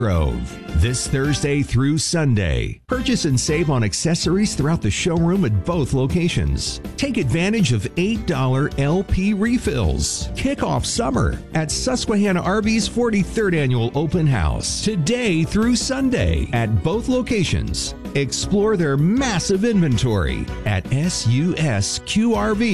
Grove. This Thursday through Sunday. Purchase and save on accessories throughout the showroom at both locations. Take advantage of $8 LP refills. Kick off summer at Susquehanna RV's 43rd Annual Open House. Today through Sunday at both locations. Explore their massive inventory at SUSQRV.